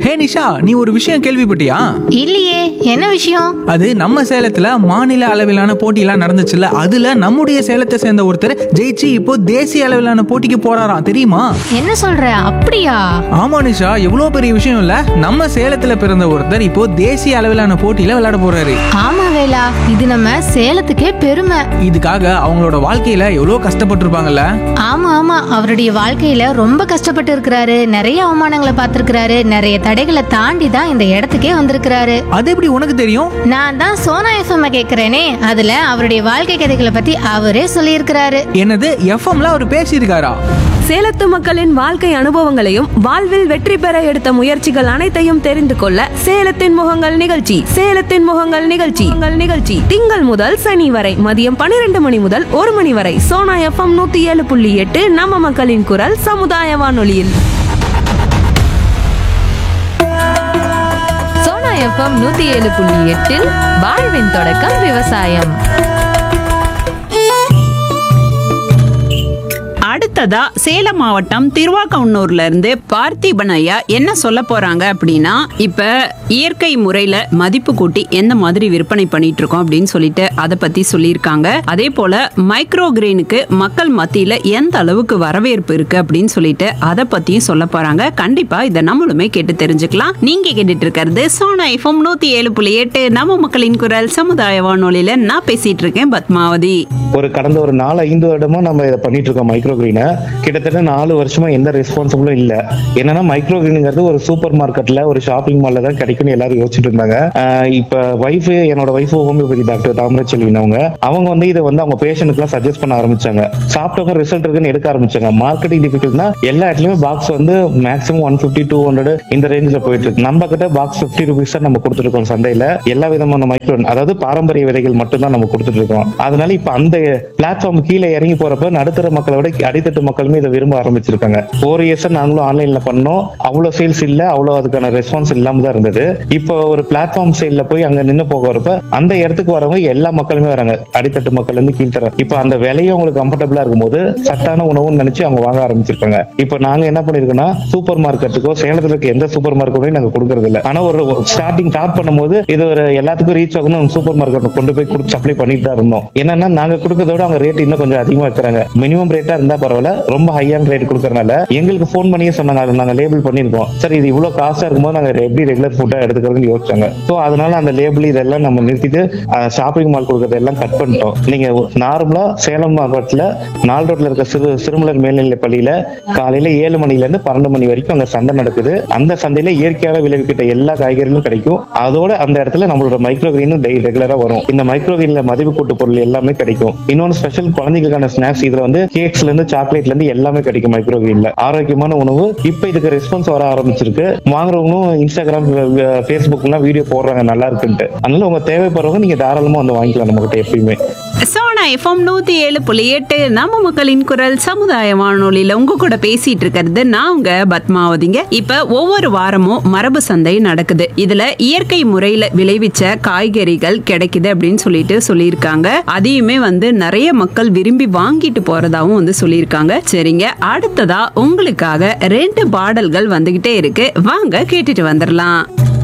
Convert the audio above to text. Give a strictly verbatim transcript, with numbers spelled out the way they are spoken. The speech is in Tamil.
ஹே நிஷா, நீ ஒரு விஷயம் கேள்விப்பட்டியா? இல்லையே, என்ன விஷயம்? அது நம்ம சேலத்துல மாநில அளவிலான போட்டியெல்லாம் நடந்துச்சுல்ல, அதுல நம்முடைய சேலத்தை சேர்ந்த ஒருத்தர் ஜெயிச்சு இப்போ தேசிய அளவிலான போட்டிக்கு போறாராம், தெரியுமா? என்ன சொல்ற? அப்படியா? ஆமா நிஷா, எவ்வளவு பெரிய விஷயம் இல்ல. நம்ம சேலத்துல பிறந்த ஒருத்தர் இப்போ தேசிய அளவிலான போட்டியில விளையாட போறாரு. ஆமா வேலா, இது நம்ம சேலத்துக்கே பெருமை. இதுக்காக அவங்களோட வாழ்க்கையில எவ்வளவு கஷ்டப்பட்டிருப்பாங்கல்ல. ஆமா ஆமா, அவருடைய வாழ்க்கையில ரொம்ப கஷ்டப்பட்டு இருக்கிறாரு. நிறைய அவமானங்களை பார்த்திருக்கிறாரு. நிறைய தடைகளை தாண்டி தான் இந்த இடத்துக்கே வந்திருக்கிறாரு. அது எப்படி உனக்கு தெரியும்? நான் தான் சோனா எஃப்எம் கேக்குறேனே, அதுல அவருடைய வாழ்க்கை கதைகளை பத்தி அவரே சொல்லியிருக்கிறாரு. என்னது, எஃப்எம்ல அவர் பேசியிருக்காரா? சேலத்து மக்களின் வாழ்க்கை அனுபவங்களையும் வாழ்வில் வெற்றி பெற எடுத்த முயற்சிகள் அனைத்தையும் தெரிந்து கொள்ள சேலத்தின் முகங்கள் நிகழ்ச்சி சேலத்தின் முகங்கள் நிகழ்ச்சி உங்கள் நிகழ்ச்சி திங்கள் முதல் சனி வரை மதியம் பன்னிரண்டு மணி முதல் ஒரு மணி வரை சோனா எஃப்எம் நூத்தி ஏழு புள்ளி எட்டு நம்ம மக்களின் குரல் சமுதாய வானொலியில். சோனா எஃப்எம் நூத்தி ஏழு புள்ளி எட்டில் வாழ்வின் தொடக்கம் விவசாயம். அடுத்ததா சேலம் மாவட்டம் திருவாக்கவுன்னூர்ல இருந்து பார்த்திபன் ஐயா என்ன சொல்ல போறாங்க அப்படின்னா, இப்ப இயற்கை முறையில மதிப்பு கூட்டி எந்த மாதிரி விற்பனை பண்ணிட்டு இருக்கோம் அப்படின்னு சொல்லிட்டு அதை பத்தி சொல்லியிருக்காங்க. அதே போல மைக்ரோ கிரெயினுக்கு மக்கள் மத்தியில எந்த அளவுக்கு வரவேற்பு இருக்கு அப்படின்னு சொல்லிட்டு அதை பத்தியும் சொல்ல போறாங்க. கண்டிப்பா இதை நம்மளுமே கேட்டு தெரிஞ்சுக்கலாம். நீங்க கேட்டுட்டு இருக்கிறது சோனா எஃப்எம் நூத்தி ஏழு புள்ளி எட்டு நம்ம மக்களின் குரல் சமுதாய வானொலியில. நான் பேசிட்டு இருக்கேன் பத்மாவதி. ஒரு கடந்த ஒரு நாலு ஐந்து வருடமா நம்ம இதை பண்ணிட்டு இருக்கோம். மைக்ரோ கிரீனை கிட்டத்தட்ட நாலு வருஷமா எந்த ரெஸ்பான்சிபிளும் இல்ல. என்னன்னா மைக்ரோ கிரீனுங்கிறது ஒரு சூப்பர் மார்க்கெட்ல ஒரு ஷாப்பிங் மால்ல தான் கிடைக்கும்னு எல்லாரும் யோசிச்சுட்டு இருந்தாங்க. இப்ப வைஃப் என்னோட வைஃப் ஹோமியோபதி டாக்டர் தாமரச்செல்வின் அவங்க அவங்க வந்து இதை வந்து அவங்க பேஷண்ட்டுக்கு எல்லாம் சஜஸ்ட் பண்ண ஆரம்பிச்சாங்க. சாப்பிட்டவங்க ரிசல்ட் இருக்குன்னு எடுக்க ஆரம்பிச்சாங்க. மார்க்கெட்டிங் டிஃபிகல்ட்னா எல்லா இடத்துலயுமே பாக்ஸ் வந்து maximum one fifty two hundred இந்த ரேஞ்சில் போயிட்டு இருக்கு. நம்ம கிட்ட பாக்ஸ் பிப்டி ருபீஸ் தான் நம்ம கொடுத்துருக்கோம். சந்தையில எல்லா விதமான மைக்ரோ அதாவது பாரம்பரிய விதைகள் மட்டும் தான் நம்ம கொடுத்துட்டு இருக்கோம். அதனால இப்ப அந்த பிளாட்ஃபார்ம் கீழே இறங்கி போறப்ப நடுத்தர மக்களை விட அடித்தட்டு மக்களுமே இதை விரும்ப ஆரம்பிச்சிருக்காங்க. ஃபோர் இயர்ஸ் நாங்களும் ஆன்லைன்ல பண்ணோம். அவ்வளவு சேல்ஸ் இல்ல, அவ்வளவு அதுக்கான ரெஸ்பான்ஸ் இல்லாம தான் இருந்தது. இப்போ ஒரு பிளாட்ஃபார்ம் சைட்ல போய் அங்க நின்று போகிறப்ப அந்த இடத்துக்கு வரவங்க எல்லா மக்களுமே வராங்க, அடித்தட்டு மக்கள் இருந்து கீழ்த்தர. இப்ப அந்த விலையும் அவங்களுக்கு கம்ஃபர்டபுளா இருக்கும்போது சத்தான உணவுன்னு நினைச்சு அவங்க வாங்க ஆரம்பிச்சிருக்காங்க. இப்ப நாங்க என்ன பண்ணிருக்கோம்னா சூப்பர் மார்க்கெட்டுக்கோ சேலத்துல இருக்க எந்த சூப்பர் மார்க்கெட்டையும் நாங்க கொடுக்கறது இல்லை. ஆனா ஒரு ஸ்டார்டிங் ஸ்டார்ட் பண்ணும்போது இது ஒரு எல்லாத்துக்கும் ரீச் ஆகணும் சூப்பர் மார்க்கெட் கொண்டு போய் கொடுத்து சப்ளை பண்ணிட்டு தான் இருந்தோம். என்னன்னா நாங்க கொடுக்கறதோட அவங்க ரேட் இன்னும் கொஞ்சம் அதிகமா இருக்கிறாங்க. மினிமம் ரேட்டா இருந்தா பரவாயில்ல, ரொம்ப ஹையான ரேட் கொடுக்கறதுனால எங்களுக்கு போன் பண்ணியே சொன்னாங்க, அதை நாங்க லேபிள் பண்ணிருக்கோம் சார், இது இவ்வளவு காஸ்டா இருக்கும்போது நாங்க எப்படி ரெகுலர் ஃபுட்டா எடுத்துக்கிறதுன்னு யோசிச்சாங்க. சோ அதனால அந்த லேபிள் இதெல்லாம் நம்ம நிறுத்திட்டு ஷாப்பிங் மால் கொடுக்கறது எல்லாம் கட் பண்ணிட்டோம். நீங்க நார்மலா சேலம் மாவட்டத்துல நாலு ரோட்ல இருக்க சிறு சிறுமலர் மேல்நிலை பள்ளியில காலையில ஏழு மணில இருந்து பன்னெண்டு மணி வரைக்கும் அங்க சந்தை நடக்குது. அந்த சந்தையில இயற்கையாக விளைவிக்கிட்ட எல்லா காய்கறிகளும் கிடைக்கும். அதோட அந்த இடத்துல நம்மளோட மைக்ரோ கிரீனும் ரெகுலரா வரும். இந்த மைக்ரோ கிரீன்ல மதிப்பு கூட்டு பொருள் எல்லாமே கிடைக்கும். இன்னொன்னு ஸ்பெஷல் குழந்தைகளுக்கான ஸ்நாக்ஸ் இதுல வந்து கேக்ஸ்ல இருந்து சாக்லேட்ல இருந்து எல்லாமே கிடைக்கும். மைக்ரோ கிரீன்ல ஆரோக்கியமான உணவு. இப்ப இதுக்கு ரெஸ்பான்ஸ் வர ஆரம்பிச்சிருக்கு. வாங்குறவங்களும் இன்ஸ்டாகிராம் பேஸ்புக் எல்லாம் வீடியோ போடுறாங்க நல்லா இருக்குன்ட்டு. அதனால உங்க தேவைப்படுறவங்க நீங்க தாராளமா வந்து வாங்கிக்கலாம் நம்ம கிட்ட எப்பயுமே. சோனா எஃப்எம் நூத்தி ஏழு புள்ளி எட்டு நம்ம மக்களின் குரல் சமுதாய வானொலியில உங்க கூட பேசிட்டு இருக்கிறது நான் உங்க பத்மாவதிங்க. இப்ப ஒவ்வொரு வாரமும் மரபு சந்தை நடக்குது. இதுல இயற்கை முறையில விளைவிச்ச காய்கறிகள் கிடைக்குது அப்படின்னு சொல்லிட்டு சொல்லியிருக்காங்க. அதையுமே வந்து நிறைய மக்கள் விரும்பி வாங்கிட்டு போறதாவும் வந்து சொல்லியிருக்காங்க. சரிங்க, அடுத்ததா உங்களுக்காக ரெண்டு பாடல்கள் வந்துகிட்டே இருக்கு, வாங்க கேட்டுட்டு வந்துடலாம்.